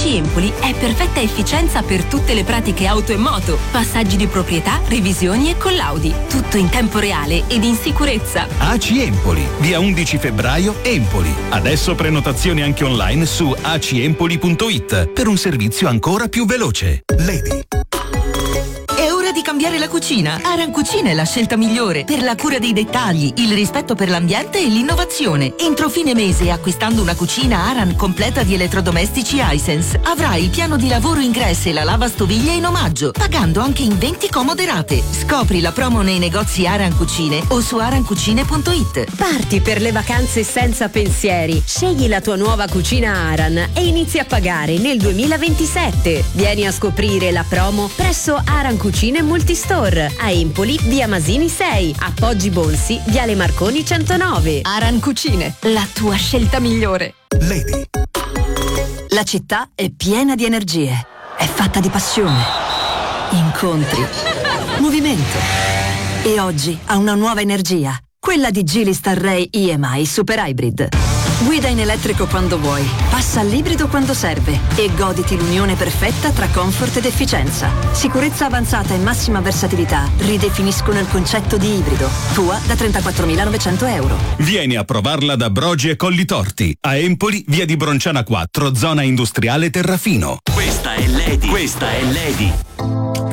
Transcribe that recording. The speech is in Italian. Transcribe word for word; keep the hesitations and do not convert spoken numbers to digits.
C Empoli è perfetta efficienza per tutte le pratiche auto e moto, passaggi di proprietà, revisioni e collaudi. Tutto in tempo reale ed in sicurezza. A C Empoli, via undici febbraio, Empoli. Adesso prenotazioni anche online su a c empoli punto it per un servizio ancora più veloce. Lady. È ora di cambiare la cucina. Aran Cucina è la scelta migliore per la cura dei dettagli, il rispetto per l'ambiente e l'innovazione. Entro fine mese, acquistando una cucina Aran completa di elettrodomestici Hisense, avrai il piano di lavoro ingresso e la lavastoviglie in omaggio, pagando anche in venti comode rate. Scopri la promo nei negozi Aran Cucine o su aran cucine punto it. Parti per le vacanze senza pensieri. Scegli la tua nuova cucina Aran e inizi a pagare nel duemilaventisette. Vieni a scoprire la promo presso Aran Cucine Multistore a Empoli, via Masini sei, a Poggi Bonsi, viale Marconi centonove. Aran Cucine, la tua scelta migliore. Lady. La città è piena di energie, è fatta di passione, incontri, movimento. E oggi ha una nuova energia, quella di Geely Star Ray I M I Super Hybrid. Guida in elettrico quando vuoi, passa all'ibrido quando serve e goditi l'unione perfetta tra comfort ed efficienza. Sicurezza avanzata e massima versatilità ridefiniscono il concetto di ibrido. Tua da trentaquattromilanovecento euro. Vieni a provarla da Brogi e Collitorti. A Empoli, via di Bronciana quattro, zona industriale Terrafino. Questa è Lady. Questa è Lady.